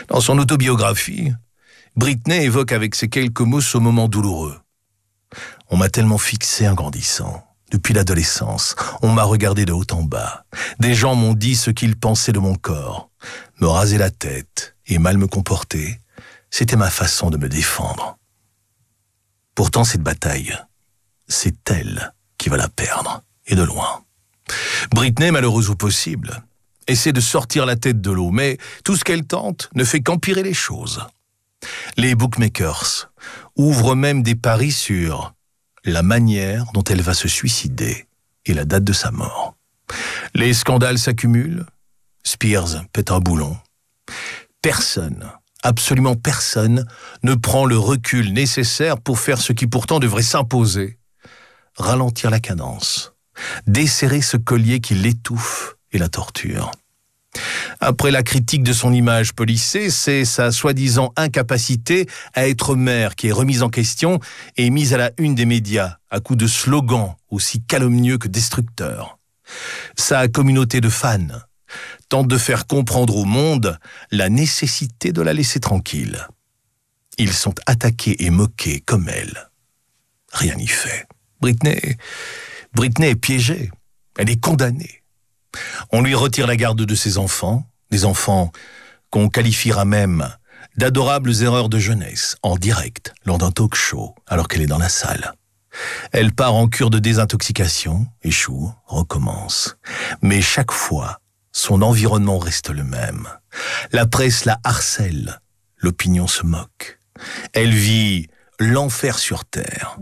Dans son autobiographie, Britney évoque avec ces quelques mots ce moment douloureux. « On m'a tellement fixé en grandissant. Depuis l'adolescence, on m'a regardé de haut en bas. Des gens m'ont dit ce qu'ils pensaient de mon corps. Me raser la tête et mal me comporter, c'était ma façon de me défendre. Pourtant, cette bataille, c'est elle qui va la perdre, et de loin. Britney, malheureuse au possible, essaie de sortir la tête de l'eau, mais tout ce qu'elle tente ne fait qu'empirer les choses. Les bookmakers ouvrent même des paris sur la manière dont elle va se suicider et la date de sa mort. Les scandales s'accumulent, Spears pète un boulon. Personne, absolument personne, ne prend le recul nécessaire pour faire ce qui pourtant devrait s'imposer. Ralentir la cadence, desserrer ce collier qui l'étouffe et la torture. Après la critique de son image polissée, c'est sa soi-disant incapacité à être mère qui est remise en question et mise à la une des médias à coups de slogans aussi calomnieux que destructeurs. Sa communauté de fans tente de faire comprendre au monde la nécessité de la laisser tranquille. Ils sont attaqués et moqués comme elle. Rien n'y fait. Britney est piégée. Elle est condamnée. On lui retire la garde de ses enfants, des enfants qu'on qualifiera même d'adorables erreurs de jeunesse, en direct, lors d'un talk show, alors qu'elle est dans la salle. Elle part en cure de désintoxication, échoue, recommence. Mais chaque fois, son environnement reste le même. La presse la harcèle, l'opinion se moque. Elle vit l'enfer sur terre.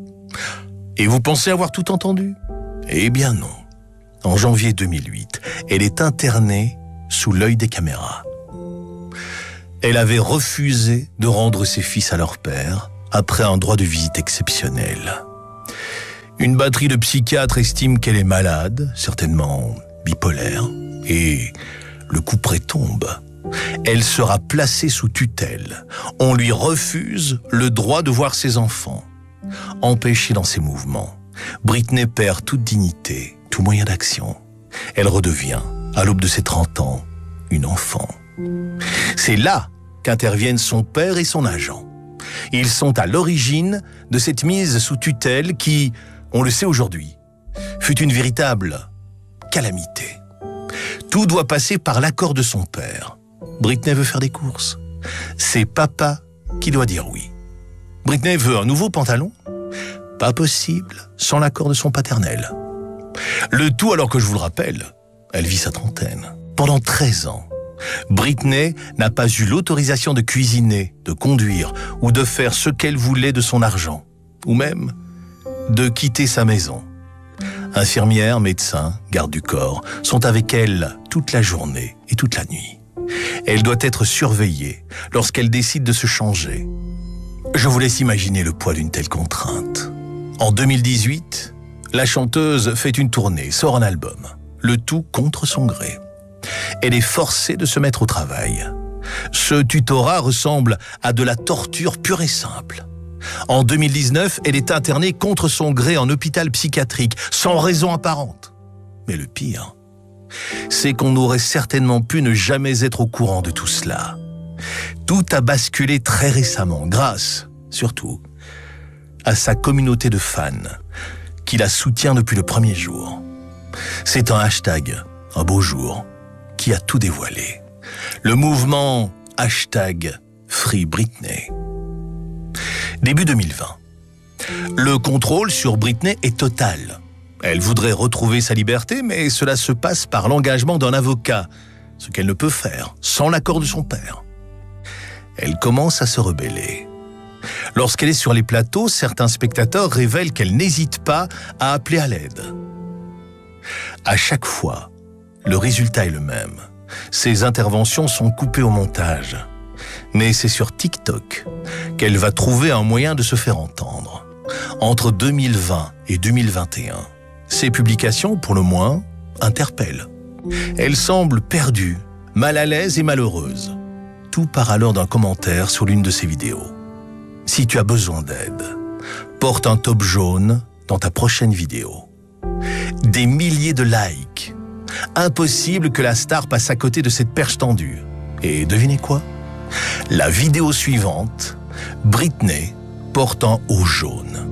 Et vous pensez avoir tout entendu ? Eh bien non. En janvier 2008, elle est internée sous l'œil des caméras. Elle avait refusé de rendre ses fils à leur père après un droit de visite exceptionnel. Une batterie de psychiatres estime qu'elle est malade, certainement bipolaire, et le couperet tombe. Elle sera placée sous tutelle. On lui refuse le droit de voir ses enfants. Empêchée dans ses mouvements, Britney perd toute dignité, tout moyen d'action. Elle redevient, à l'aube de ses 30 ans, une enfant. C'est là qu'interviennent son père et son agent. Ils sont à l'origine de cette mise sous tutelle qui, on le sait aujourd'hui, fut une véritable calamité. Tout doit passer par l'accord de son père. Britney veut faire des courses. C'est papa qui doit dire oui. Britney veut un nouveau pantalon. Pas possible sans l'accord de son paternel. Le tout alors que, je vous le rappelle, elle vit sa trentaine. Pendant 13 ans, Britney n'a pas eu l'autorisation de cuisiner, de conduire ou de faire ce qu'elle voulait de son argent, ou même de quitter sa maison. Infirmières, médecins, gardes du corps sont avec elle toute la journée et toute la nuit. Elle doit être surveillée lorsqu'elle décide de se changer. Je vous laisse imaginer le poids d'une telle contrainte. En 2018, la chanteuse fait une tournée, sort un album, le tout contre son gré. Elle est forcée de se mettre au travail. Ce tutorat ressemble à de la torture pure et simple. En 2019, elle est internée contre son gré en hôpital psychiatrique, sans raison apparente. Mais le pire, c'est qu'on aurait certainement pu ne jamais être au courant de tout cela. Tout a basculé très récemment, grâce, surtout, à sa communauté de fans, qui la soutient depuis le premier jour. C'est un hashtag, un beau jour, qui a tout dévoilé. Le mouvement #FreeBritney. Début 2020. Le contrôle sur Britney est total. Elle voudrait retrouver sa liberté, mais cela se passe par l'engagement d'un avocat, ce qu'elle ne peut faire sans l'accord de son père. Elle commence à se rebeller. Lorsqu'elle est sur les plateaux, certains spectateurs révèlent qu'elle n'hésite pas à appeler à l'aide. À chaque fois, le résultat est le même. Ses interventions sont coupées au montage. Mais c'est sur TikTok qu'elle va trouver un moyen de se faire entendre. Entre 2020 et 2021, ses publications, pour le moins, interpellent. Elle semble perdue, mal à l'aise et malheureuse. Tout part alors d'un commentaire sur l'une de ses vidéos. Si tu as besoin d'aide, porte un top jaune dans ta prochaine vidéo. Des milliers de likes. Impossible que la star passe à côté de cette perche tendue. Et devinez quoi ? La vidéo suivante, Britney porte un haut jaune.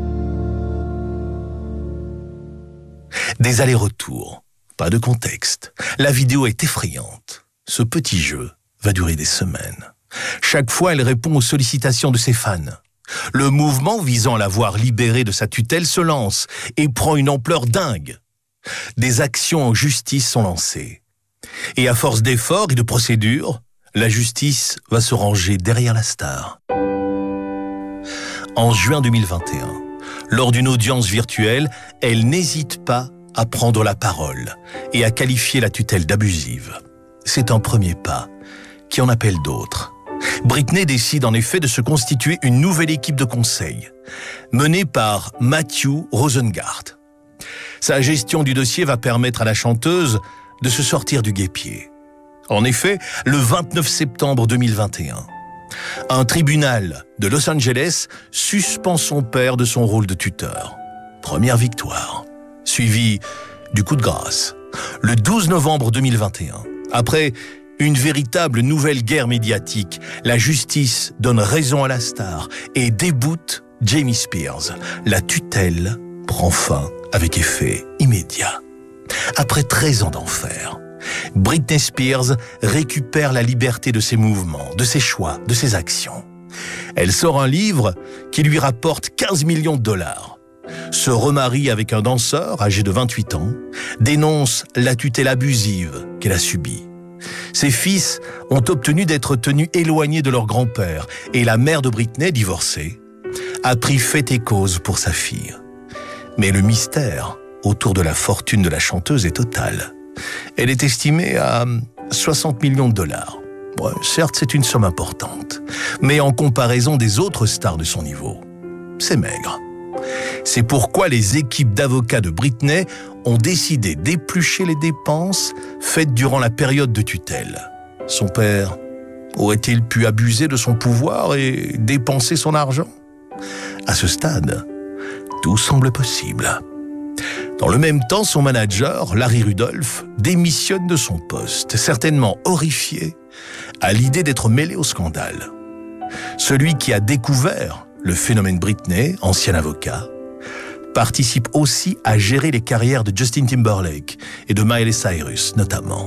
Des allers-retours, pas de contexte. La vidéo est effrayante. Ce petit jeu va durer des semaines. Chaque fois, elle répond aux sollicitations de ses fans. Le mouvement visant à la voir libérée de sa tutelle se lance et prend une ampleur dingue. Des actions en justice sont lancées. Et à force d'efforts et de procédures, la justice va se ranger derrière la star. En juin 2021, lors d'une audience virtuelle, elle n'hésite pas à prendre la parole et à qualifier la tutelle d'abusive. C'est un premier pas qui en appelle d'autres. Britney décide en effet de se constituer une nouvelle équipe de conseil, menée par Matthew Rosengart. Sa gestion du dossier va permettre à la chanteuse de se sortir du guêpier. En effet, le 29 septembre 2021, un tribunal de Los Angeles suspend son père de son rôle de tuteur. Première victoire, suivie du coup de grâce. Le 12 novembre 2021, après une véritable nouvelle guerre médiatique, la justice donne raison à la star et déboute Jamie Spears. La tutelle prend fin avec effet immédiat. Après 13 ans d'enfer, Britney Spears récupère la liberté de ses mouvements, de ses choix, de ses actions. Elle sort un livre qui lui rapporte 15 millions de dollars. Se remarie avec un danseur âgé de 28 ans, dénonce la tutelle abusive qu'elle a subie. Ses fils ont obtenu d'être tenus éloignés de leur grand-père et la mère de Britney, divorcée, a pris fait et cause pour sa fille. Mais le mystère autour de la fortune de la chanteuse est total. Elle est estimée à 60 millions de dollars. Bon, certes, c'est une somme importante, mais en comparaison des autres stars de son niveau, c'est maigre. C'est pourquoi les équipes d'avocats de Britney ont décidé d'éplucher les dépenses faites durant la période de tutelle. Son père aurait-il pu abuser de son pouvoir et dépenser son argent? À ce stade, tout semble possible. Dans le même temps, son manager, Larry Rudolph, démissionne de son poste, certainement horrifié à l'idée d'être mêlé au scandale. Celui qui a découvert le phénomène Britney, ancien avocat, participe aussi à gérer les carrières de Justin Timberlake et de Miley Cyrus, notamment.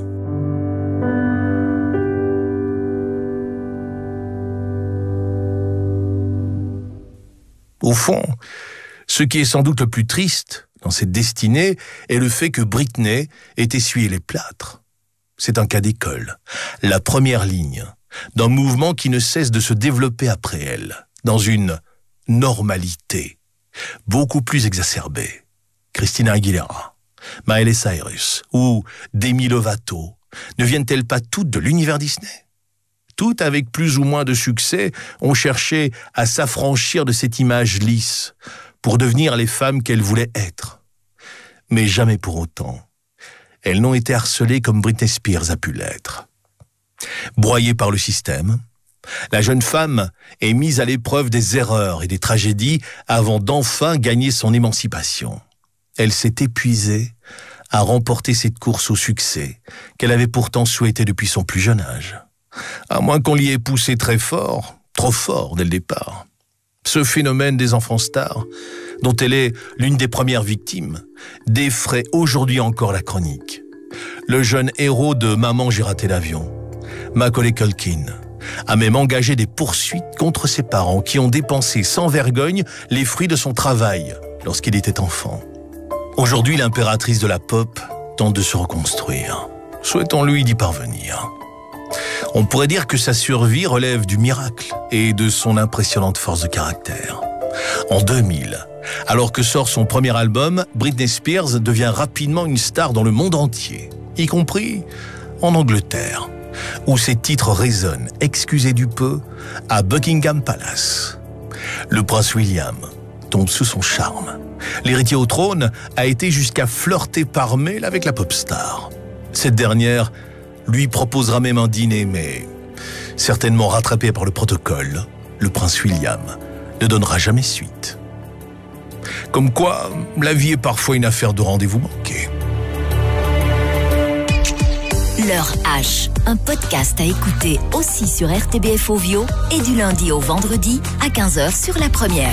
Au fond, ce qui est sans doute le plus triste dans cette destinée est le fait que Britney ait essuyé les plâtres. C'est un cas d'école, la première ligne d'un mouvement qui ne cesse de se développer après elle, dans une normalité beaucoup plus exacerbée. Christina Aguilera, Miley Cyrus ou Demi Lovato ne viennent-elles pas toutes de l'univers Disney? Toutes, avec plus ou moins de succès, ont cherché à s'affranchir de cette image lisse pour devenir les femmes qu'elles voulaient être. Mais jamais pour autant, elles n'ont été harcelées comme Britney Spears a pu l'être. Broyée par le système, la jeune femme est mise à l'épreuve des erreurs et des tragédies avant d'enfin gagner son émancipation. Elle s'est épuisée à remporter cette course au succès qu'elle avait pourtant souhaité depuis son plus jeune âge. À moins qu'on l'y ait poussé très fort, trop fort dès le départ. Ce phénomène des enfants stars, dont elle est l'une des premières victimes, défraie aujourd'hui encore la chronique. Le jeune héros de Maman, j'ai raté l'avion, Macaulay Culkin, a même engagé des poursuites contre ses parents qui ont dépensé sans vergogne les fruits de son travail lorsqu'il était enfant. Aujourd'hui, l'impératrice de la pop tente de se reconstruire. Souhaitons-lui d'y parvenir. On pourrait dire que sa survie relève du miracle et de son impressionnante force de caractère. En 2000, alors que sort son premier album, Britney Spears devient rapidement une star dans le monde entier, y compris en Angleterre, où ses titres résonnent, excusez du peu, à Buckingham Palace. Le prince William tombe sous son charme. L'héritier au trône a été jusqu'à flirter par mail avec la pop star. Cette dernière lui proposera même un dîner, mais certainement rattrapé par le protocole, le prince William ne donnera jamais suite. Comme quoi, la vie est parfois une affaire de rendez-vous manqués. L'heure H, un podcast à écouter aussi sur RTBF Ovio et du lundi au vendredi à 15h sur la première.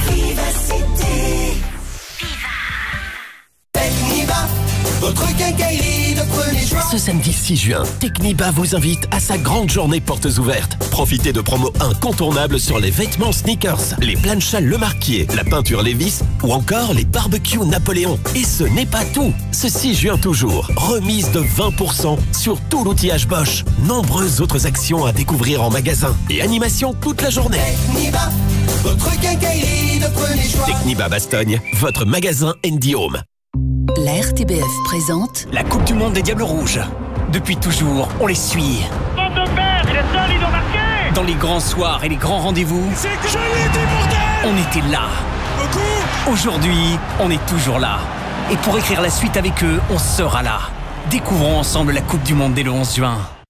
Techniba, votre quincaillerie de premier choix. Ce samedi 6 juin, Techniba vous invite à sa grande journée portes ouvertes. Profitez de promos incontournables sur les vêtements sneakers, les planchas Le Marquier, la peinture Levi's ou encore les barbecues Napoléon. Et ce n'est pas tout. Ce 6 juin toujours, remise de 20% sur tout l'outillage Bosch. Nombreuses autres actions à découvrir en magasin et animation toute la journée. Techniba, votre quincaillerie de premier choix. Techniba Bastogne, votre magasin Andy Home. La RTBF présente La Coupe du Monde des Diables Rouges. Depuis toujours, on les suit. Van de Berg, il est seul, il doit marquer. Dans les grands soirs et les grands rendez-vous, C'est que je l'ai dit, bordel. on était là. Beaucoup. Aujourd'hui, on est toujours là. Et pour écrire la suite avec eux, on sera là. Découvrons ensemble la Coupe du Monde dès le 11 juin.